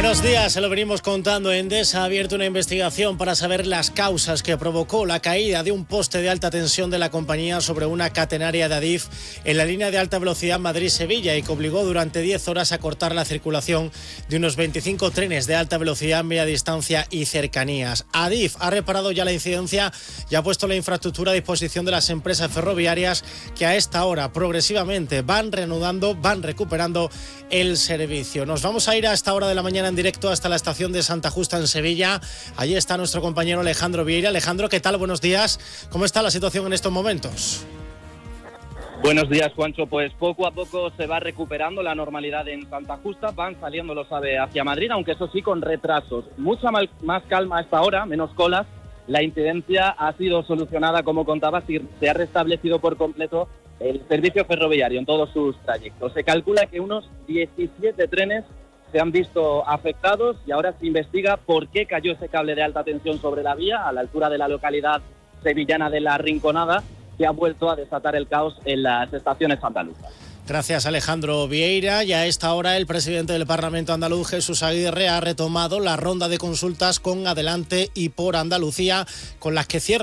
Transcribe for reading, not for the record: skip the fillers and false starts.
Buenos días, se lo venimos contando. Endesa ha abierto una investigación para saber las causas que provocó la caída de un poste de alta tensión de la compañía sobre una catenaria de Adif en la línea de alta velocidad Madrid-Sevilla y que obligó durante 10 horas a cortar la circulación de unos 25 trenes de alta velocidad, media distancia y cercanías. Adif ha reparado ya la incidencia y ha puesto la infraestructura a disposición de las empresas ferroviarias que a esta hora progresivamente van reanudando, van recuperando el servicio. Nos vamos a ir a esta hora de la mañana en directo hasta la estación de Santa Justa en Sevilla. Allí está nuestro compañero Alejandro Vieira. Alejandro, ¿qué tal? Buenos días. ¿Cómo está la situación en estos momentos? Buenos días, Juancho. Pues poco a poco se va recuperando la normalidad en Santa Justa. Van saliendo los AVE hacia Madrid, aunque eso sí con retrasos. Mucha más calma a esta hora, menos colas. La incidencia ha sido solucionada, como contabas, y se ha restablecido por completo el servicio ferroviario en todos sus trayectos. Se calcula que unos 17 trenes se han visto afectados y ahora se investiga por qué cayó ese cable de alta tensión sobre la vía a la altura de la localidad sevillana de La Rinconada, que ha vuelto a desatar el caos en las estaciones andaluzas. Gracias, Alejandro Vieira. Y a esta hora el presidente del Parlamento andaluz, Jesús Aguirre, ha retomado la ronda de consultas con Adelante y por Andalucía, con las que cierra